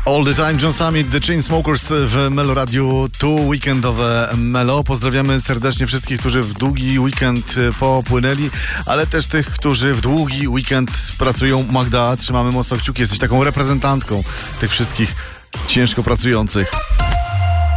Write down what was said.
All the Time, John Summit, The Chainsmokers w Melo Radiu, tu weekendowe Melo. Pozdrawiamy serdecznie wszystkich, którzy w długi weekend popłynęli, ale też tych, którzy w długi weekend pracują. Magda, trzymamy mocno kciuki, jesteś taką reprezentantką tych wszystkich ciężko pracujących.